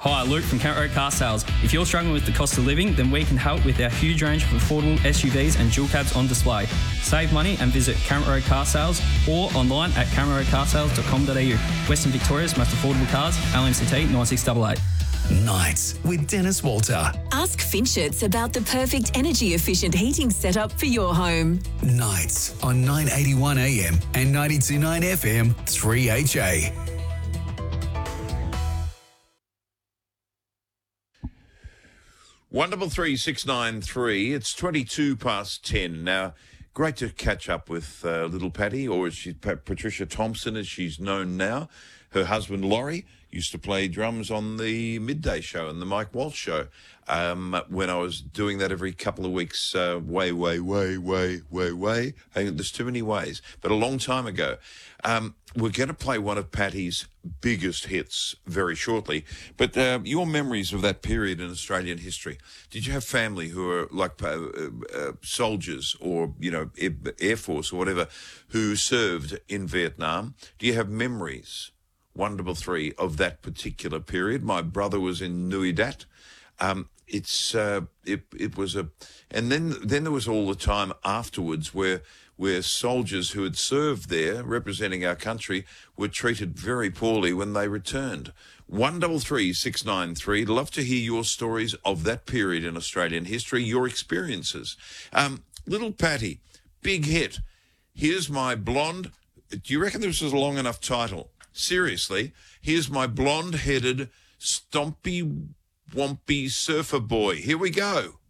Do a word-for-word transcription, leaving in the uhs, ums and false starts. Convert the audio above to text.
Hi, Luke from Kent Road Car Sales. If you're struggling with the cost of living, then we can help with our huge range of affordable S U Vs and dual cabs on display. Save money and visit Kent Road Car Sales or online at kent road car sales dot com dot a u. Western Victoria's most affordable cars, L M C T nine six eight eight. Nights with Dennis Walter. Ask Finchets about the perfect energy-efficient heating setup for your home. Nights on nine eighty-one A M and ninety-two point nine F M three H A. One double three six nine three. It's twenty-two past ten now. Great to catch up with uh, little Patty, or as she, Patricia Thompson, as she's known now. Her husband Laurie used to play drums on the midday show and the Mike Walsh show. Um, when I was doing that every couple of weeks, uh, way, way, way, way, way, way. Hang on, there's too many ways, but a long time ago. Um, we're going to play one of Patty's biggest hits very shortly. But uh, your memories of that period in Australian history. Did you have family who were like uh, uh, soldiers or, you know, Air Force or whatever who served in Vietnam? Do you have memories? One double three of that particular period. My brother was in Nui Dat. Um, it's uh, it it was a, and then then there was all the time afterwards where where soldiers who had served there, representing our country, were treated very poorly when they returned. One double three six nine three. Love to hear your stories of that period in Australian history, your experiences. Um, Little Patty, big hit. Here's My Blonde. Do you reckon this was a long enough title? Seriously, here's my blonde-headed, stompy, wompy surfer boy. Here we go.